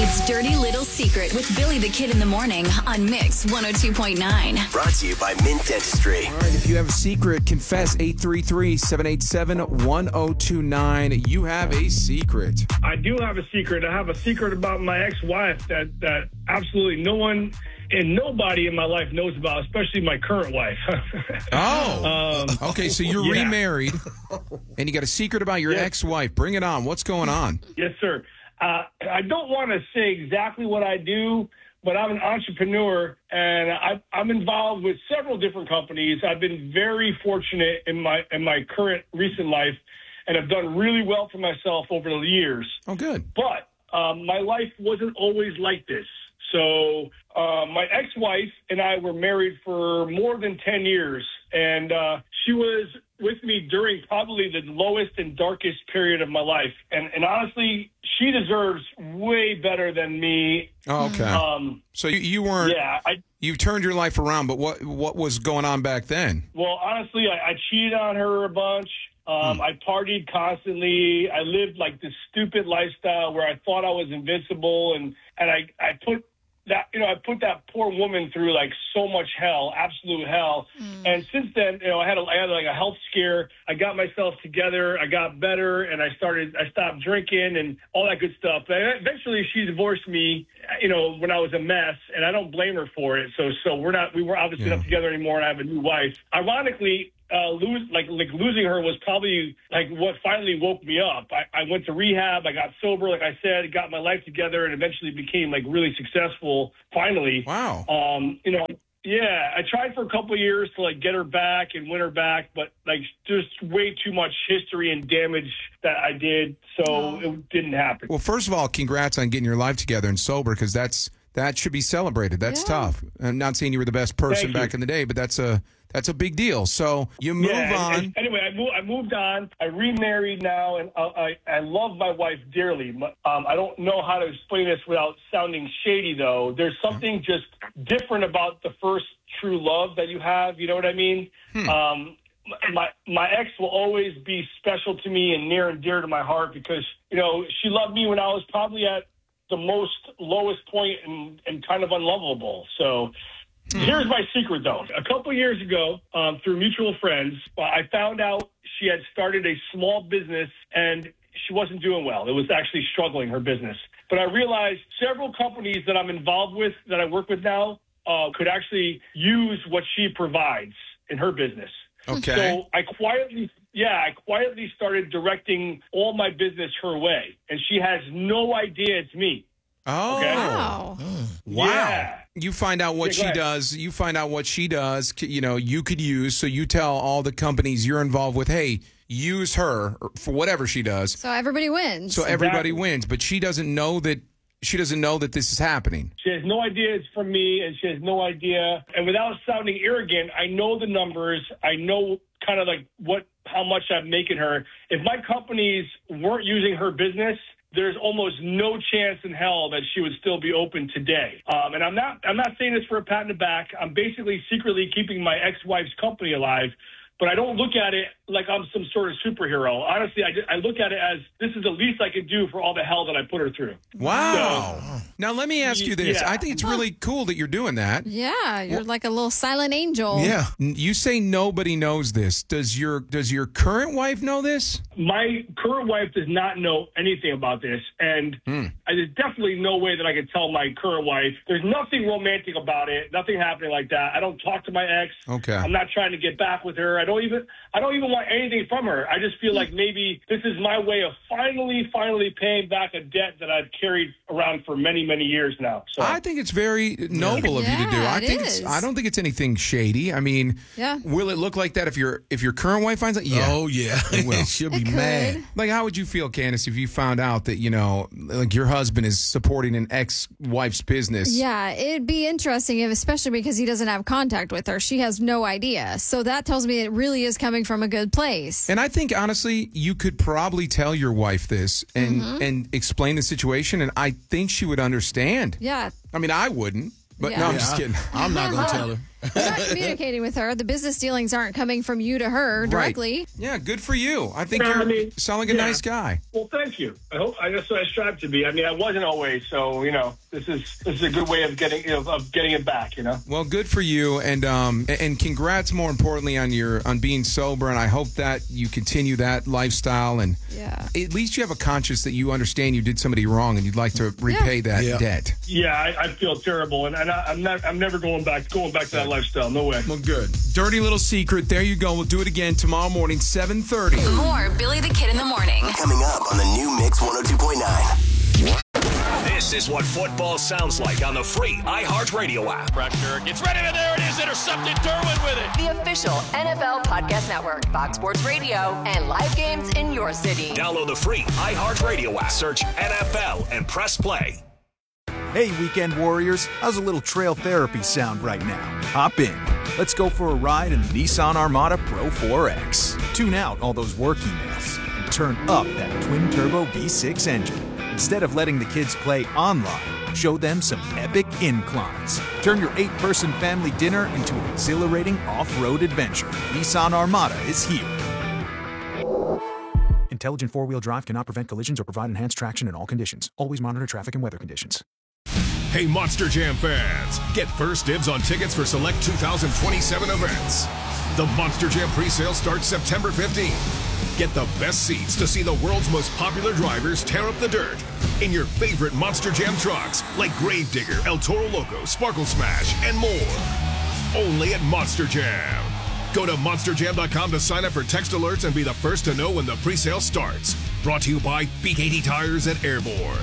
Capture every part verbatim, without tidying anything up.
It's Dirty Little Secret with Billy the Kid in the morning on Mix one oh two point nine. Brought to you by Mint Dentistry. All right, if you have a secret, confess. Eight three three, seven eight seven, one oh two nine. You have a secret. I do have a secret. I have a secret about my ex-wife that, that absolutely no one and nobody in my life knows about, especially my current wife. Oh, um, okay. So you're yeah. remarried, and you got a secret about your Yes. ex-wife. Bring it on. What's going on? Yes, sir. Uh, I don't want to say exactly what I do, but I'm an entrepreneur, and I, I'm involved with several different companies. I've been very fortunate in my in my current recent life, and I've done really well for myself over the years. Oh, good. But um, my life wasn't always like this. So uh, my ex-wife and I were married for more than ten years, and uh, she was with me during probably the lowest and darkest period of my life. And, and honestly, she deserves way better than me. Oh, okay. Um, so you, you weren't. yeah, I, You turned your life around, but what what was going on back then? well, honestly, I, I cheated on her a bunch. Um, Hmm. I partied constantly. I lived like this stupid lifestyle where I thought I was invincible, and, and I, I put that, you know, I put that poor woman through like so much hell, absolute hell. And since then, you know, I had a, I had like a health scare. I got myself together. I got better, and I started. I stopped drinking and all that good stuff. But eventually, she divorced me. You know, when I was a mess, and I don't blame her for it. So, so we're not. We were obviously Yeah. not together anymore, and I have a new wife. Ironically. Uh, lose like like losing her was probably like what finally woke me up. I, I went to rehab. I got sober, like I said, got my life together, and eventually became like really successful. Finally, Wow. um, you know, yeah. I tried for a couple of years to like get her back and win her back, but like just way too much history and damage that I did, so it didn't happen. Well, first of all, congrats on getting your life together and sober, because that's that should be celebrated. That's Yeah. tough. I'm not saying you were the best person Thank you. back in the day, but that's a that's a big deal. So you move Yeah, and- on. and anyway, I, moved, I moved on. I remarried now, and I, I, I love my wife dearly. Um, I don't know how to explain this without sounding shady, though. There's something just different about the first true love that you have. You know what I mean? Hmm. Um, my my ex will always be special to me and near and dear to my heart because, you know, she loved me when I was probably at the most lowest point and, and kind of unlovable. So here's my secret, though. A couple years ago, um, through mutual friends, I found out she had started a small business and she wasn't doing well. It was actually struggling, her business. But I realized several companies that I'm involved with, that I work with now, uh, could actually use what she provides in her business. Okay. So I quietly, yeah, I quietly started directing all my business her way. And she has no idea it's me. Oh. Okay. Wow. Wow. Yeah. You find out what Yeah, go she ahead. does. You find out what she does, c- you know, you could use. So you tell all the companies you're involved with, hey, use her for whatever she does. So everybody wins. So everybody Exactly. wins. But she doesn't know that she doesn't know that this is happening. She has no idea it's from me, and she has no idea. And without sounding arrogant, I know the numbers. I know kind of like what, how much I'm making her. If my companies weren't using her business, there's almost no chance in hell that she would still be open today. Um, and I'm not, I'm not saying this for a pat in the back. I'm basically secretly keeping my ex-wife's company alive. But I don't look at it like I'm some sort of superhero. Honestly, I, I look at it as this is the least I could do for all the hell that I put her through. Wow. Now, let me ask you this. Yeah. I think it's really cool that you're doing that. yeah, you're like a little silent angel. N- You say nobody knows this. Does your does your current wife know this? My current wife does not know anything about this, and Hmm. I, there's definitely no way that I could tell my current wife. There's nothing romantic about it, nothing happening like that. I don't talk to my ex. Okay. I'm not trying to get back with her. I don't even I don't even want anything from her. I just feel like maybe this is my way of finally, finally paying back a debt that I've carried around for many, many years now. So I think it's very noble of you to do. Yeah, I it think is. it's I don't think it's anything shady. I mean, Yeah. will it look like that if your if your current wife finds out? Yeah. Oh, yeah. It will. She'll It be could. mad. Like, how would you feel, Candace, if you found out that, you know, like your husband is supporting an ex-wife's business? Yeah, it'd be interesting, if, especially because he doesn't have contact with her. She has no idea. So that tells me it really is coming from a good place. And I think, honestly, you could probably tell your wife this and, Mm-hmm. and explain the situation, and I think she would understand. Yeah. I mean, I wouldn't, but Yeah. no, I'm Yeah, just kidding. I'm not going to tell her. You're not communicating with her. The business dealings aren't coming from you to her directly. Right. Yeah, good for you. I think Yeah, you I mean, sound like a yeah. nice guy. Well, thank you. I hope I that's what I strive to be. I mean, I wasn't always, so you know, this is this is a good way of getting you know, of getting it back. You know. Well, good for you, and um, and congrats more importantly on your on being sober, and I hope that you continue that lifestyle, and Yeah. at least you have a conscience that you understand you did somebody wrong, and you'd like to repay that Yeah. debt. Yeah, I, I feel terrible, and, and I, I'm not. I'm never going back going back to that lifestyle. No way. Well, good. Dirty little secret. There you go. We'll do it again tomorrow morning, seven thirty. More Billy the Kid in the Morning. Coming up on the new Mix one oh two point nine. This is what football sounds like on the free iHeartRadio app. Pressure gets ready, and there it is. Intercepted. Derwin with it. The official N F L Podcast Network, Fox Sports Radio, and live games in your city. Download the free iHeartRadio app. Search N F L and press play. Hey, weekend warriors, how's a little trail therapy sound right now? Hop in. Let's go for a ride in the Nissan Armada Pro four X. Tune out all those work emails and turn up that twin-turbo V six engine. Instead of letting the kids play online, show them some epic inclines. Turn your eight-person family dinner into an exhilarating off-road adventure. Nissan Armada is here. Intelligent four-wheel drive cannot prevent collisions or provide enhanced traction in all conditions. Always monitor traffic and weather conditions. Hey, Monster Jam fans, get first dibs on tickets for select two thousand twenty-seven events. The Monster Jam presale starts September fifteenth. Get the best seats to see the world's most popular drivers tear up the dirt in your favorite Monster Jam trucks like Gravedigger, El Toro Loco, Sparkle Smash, and more. Only at Monster Jam. Go to monster jam dot com to sign up for text alerts and be the first to know when the presale starts. Brought to you by B K T Tires at Airborne.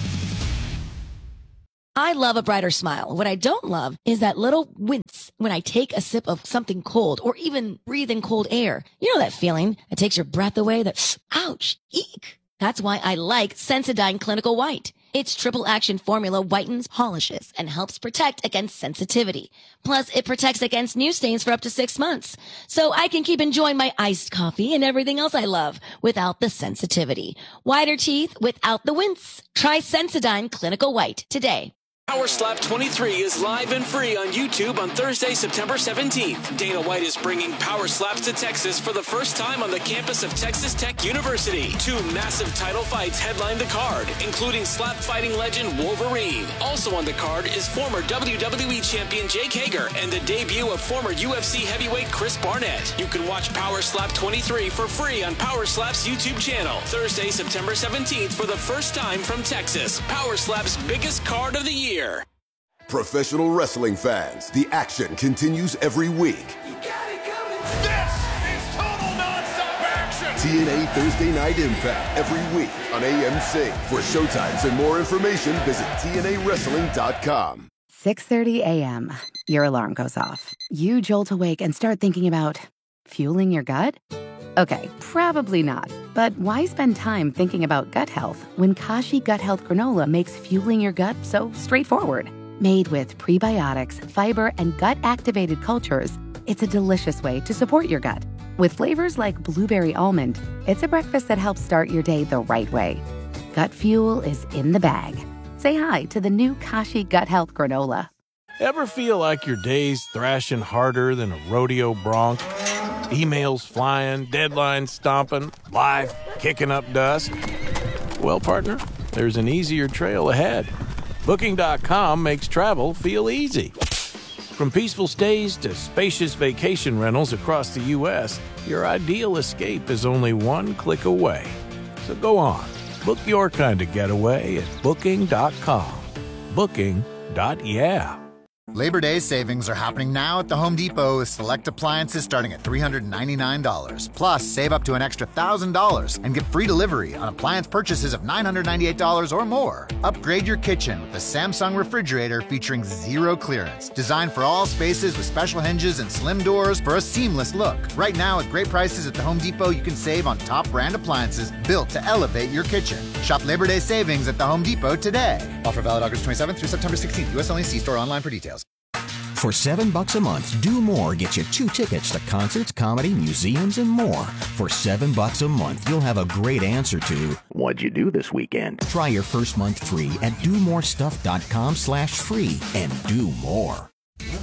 I love a brighter smile. What I don't love is that little wince when I take a sip of something cold or even breathe in cold air. You know that feeling that takes your breath away, that ouch, eek. That's why I like Sensodyne Clinical White. Its triple action formula whitens, polishes, and helps protect against sensitivity. Plus, it protects against new stains for up to six months. So I can keep enjoying my iced coffee and everything else I love without the sensitivity. Whiter teeth without the wince. Try Sensodyne Clinical White today. Power Slap twenty-three is live and free on YouTube on Thursday, September seventeenth. Dana White is bringing Power Slaps to Texas for the first time on the campus of Texas Tech University. Two massive title fights headline the card, including slap fighting legend Wolverine. Also on the card is former W W E champion Jake Hager and the debut of former U F C heavyweight Chris Barnett. You can watch Power Slap twenty-three for free on Power Slap's YouTube channel. Thursday, September seventeenth for the first time from Texas. Power Slap's biggest card of the year. Professional wrestling fans, the action continues every week. You got it coming. This is total nonstop action. T N A Thursday Night Impact every week on A M C. For showtimes and more information, visit T N A wrestling dot com. six thirty a.m. Your alarm goes off. You jolt awake and start thinking about fueling your gut? Okay, probably not. But why spend time thinking about gut health when Kashi Gut Health Granola makes fueling your gut so straightforward? Made with prebiotics, fiber, and gut-activated cultures, it's a delicious way to support your gut. With flavors like blueberry almond, it's a breakfast that helps start your day the right way. Gut fuel is in the bag. Say hi to the new Kashi Gut Health Granola. Ever feel like your day's thrashing harder than a rodeo bronc? Emails flying, deadlines stomping, life kicking up dust? Well, partner, there's an easier trail ahead. Booking dot com makes travel feel easy. From peaceful stays to spacious vacation rentals across the U S, your ideal escape is only one click away. So go on, book your kind of getaway at booking dot com. Booking. Yeah. Labor Day savings are happening now at the Home Depot with select appliances starting at three hundred ninety-nine dollars. Plus, save up to an extra one thousand dollars and get free delivery on appliance purchases of nine hundred ninety-eight dollars or more. Upgrade your kitchen with the Samsung refrigerator featuring zero clearance. Designed for all spaces with special hinges and slim doors for a seamless look. Right now, at great prices at the Home Depot, you can save on top brand appliances built to elevate your kitchen. Shop Labor Day savings at the Home Depot today. Offer valid August twenty-seventh through September sixteenth. U S only. See store online for details. For seven bucks a month, Do More gets you two tickets to concerts, comedy, museums, and more. For seven bucks a month, you'll have a great answer to what'd you do this weekend? Try your first month free at do more stuff dot com slash free and do more.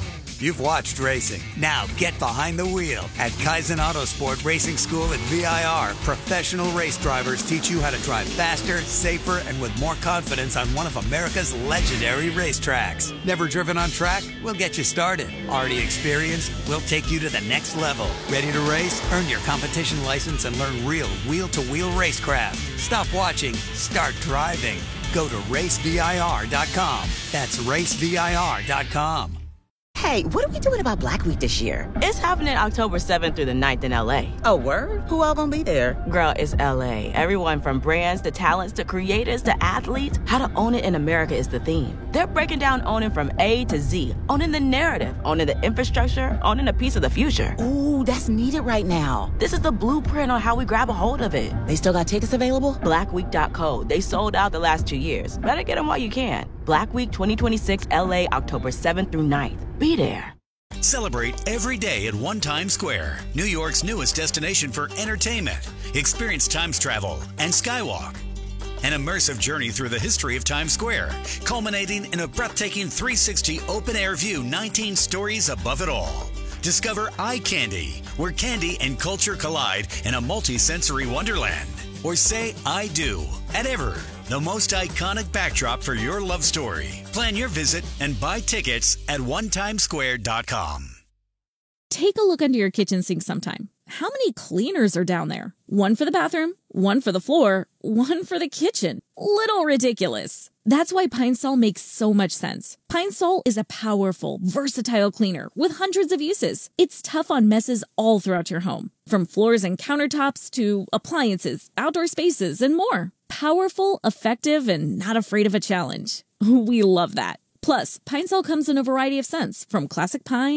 you've watched racing. Now get behind the wheel. At Kaizen Autosport Racing School at V I R, professional race drivers teach you how to drive faster, safer, and with more confidence on one of America's legendary racetracks. Never driven on track? We'll get you started. Already experienced? We'll take you to the next level. Ready to race? Earn your competition license and learn real wheel-to-wheel racecraft. Stop watching. Start driving. Go to race V I R dot com. That's race V I R dot com. Hey, what are we doing about Black Week this year? It's happening October seventh through the ninth in L A. Oh, word? Who all gonna be there? Girl, it's L A. Everyone from brands to talents to creators to athletes. How to own it in America is the theme. They're breaking down owning from A to Z. Owning the narrative, owning the infrastructure, owning a piece of the future. Ooh, that's needed right now. This is the blueprint on how we grab a hold of it. They still got tickets available? black week dot co. They sold out the last two years. Better get them while you can. Black Week twenty twenty-six L A, October seventh through ninth. Be there. Celebrate every day at One Times Square, New York's newest destination for entertainment. Experience Times travel and Skywalk. An immersive journey through the history of Times Square, culminating in a breathtaking three sixty open-air view, nineteen stories above it all. Discover Eye Candy, where candy and culture collide in a multi-sensory wonderland. Or say I do at Ever, the most iconic backdrop for your love story. Plan your visit and buy tickets at one times square dot com. Take a look under your kitchen sink sometime. How many cleaners are down there? One for the bathroom, one for the floor, one for the kitchen. Little ridiculous. That's why Pine Sol makes so much sense. Pine Sol is a powerful, versatile cleaner with hundreds of uses. It's tough on messes all throughout your home, from floors and countertops to appliances, outdoor spaces, and more. Powerful, effective, and not afraid of a challenge. We love that. Plus, Pine Sol comes in a variety of scents, from classic pine